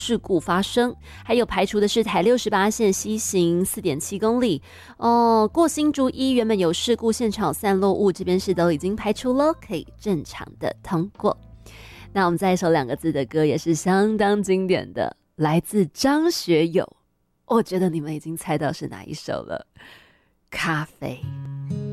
事故发生，还有排除的是台68线西行4.7公里过新竹一原本有事故现场散落物，这边是都已经排除了，可以正常的通过。那我们再一首2个字的歌也是相当经典的，来自张学友，我觉得你们已经猜到是哪一首了，咖啡。